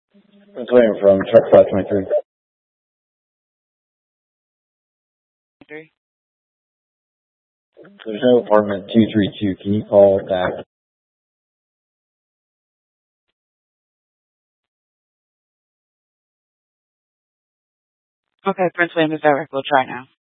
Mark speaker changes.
Speaker 1: Prince William from truck 523. There's no apartment 232. Can you call back?
Speaker 2: Okay, Prince William is direct. We'll try now.